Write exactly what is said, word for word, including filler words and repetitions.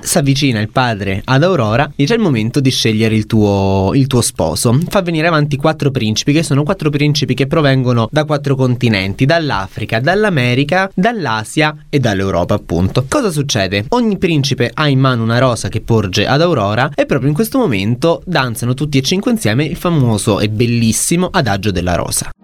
si avvicina il padre ad Aurora, dice: è il momento di scegliere il tuo, il tuo sposo. Fa venire avanti quattro principi, che sono quattro principi che provengono da quattro continenti: dall'Africa, dall'America, dall'Asia e dall'Europa, appunto. Cosa succede? Ogni principe ha in mano una rosa che porge ad Aurora, e proprio in questo momento danzano tutti e cinque insieme il famoso e bellissimo adagio della rosa.